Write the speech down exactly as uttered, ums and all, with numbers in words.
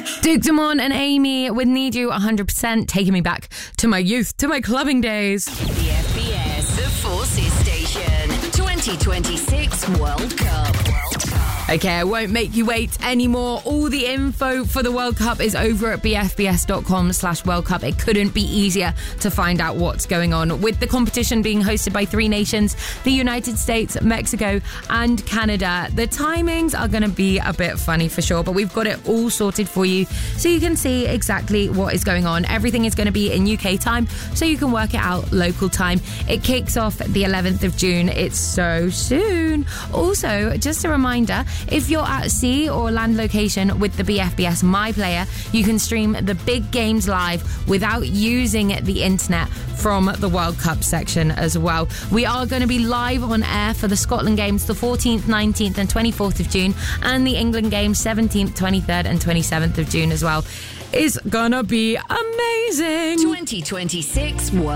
Duke Dumont and Amy with Need You one hundred percent, taking me back to my youth, to my clubbing days. The F B S, the Forces Station, twenty twenty-six World Cup. Okay, I won't make you wait anymore. All the info for the World Cup is over at b f b s dot com slash World Cup. It couldn't be easier to find out what's going on. With the competition being hosted by three nations, the United States, Mexico and Canada, the timings are going to be a bit funny for sure, but we've got it all sorted for you so you can see exactly what is going on. Everything is going to be in U K time, so you can work it out local time. It kicks off the eleventh of June. It's so soon. Also, just a reminder, if you're at sea or land location with the B F B S My Player, you can stream the big games live without using the internet from the World Cup section as well. We are going to be live on air for the Scotland games the fourteenth, nineteenth and twenty-fourth of June, and the England games seventeenth, twenty-third and twenty-seventh of June as well. It's gonna be amazing. twenty twenty-six World